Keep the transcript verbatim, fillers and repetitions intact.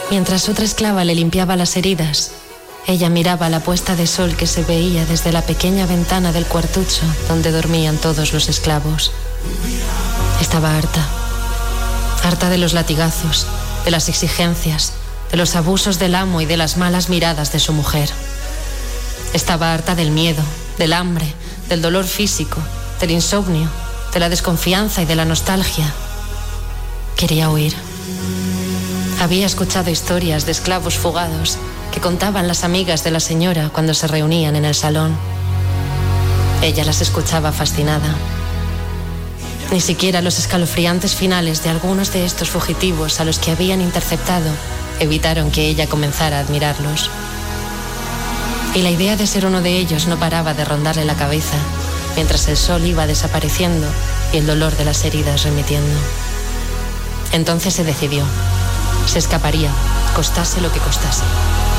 Mientras otra esclava le limpiaba las heridas, ella miraba la puesta de sol que se veía desde la pequeña ventana del cuartucho donde dormían todos los esclavos. Estaba harta. Harta de los latigazos, de las exigencias, de los abusos del amo y de las malas miradas de su mujer. Estaba harta del miedo, del hambre, del dolor físico, del insomnio, de la desconfianza y de la nostalgia. Quería huir. Había escuchado historias de esclavos fugados que contaban las amigas de la señora cuando se reunían en el salón. Ella las escuchaba fascinada. Ni siquiera los escalofriantes finales de algunos de estos fugitivos a los que habían interceptado evitaron que ella comenzara a admirarlos. Y la idea de ser uno de ellos no paraba de rondarle la cabeza, mientras el sol iba desapareciendo y el dolor de las heridas remitiendo. Entonces se decidió. Se escaparía, costase lo que costase.